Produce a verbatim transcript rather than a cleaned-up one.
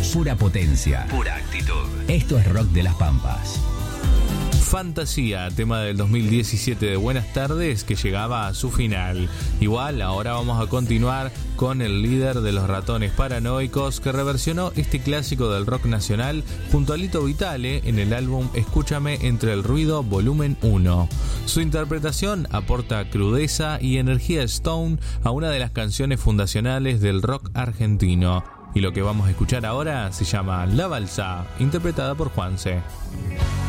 Pura potencia. Pura actitud. Esto es Rock de las Pampas. Fantasía, tema del dos mil diecisiete de Buenas Tardes, que llegaba a su final. Igual, ahora vamos a continuar con el líder de los Ratones Paranoicos, que reversionó este clásico del rock nacional junto a Lito Vitale en el álbum Escúchame entre el ruido volumen uno. Su interpretación aporta crudeza y energía Stone a una de las canciones fundacionales del rock argentino. Y lo que vamos a escuchar ahora se llama La Balsa, interpretada por Juanse.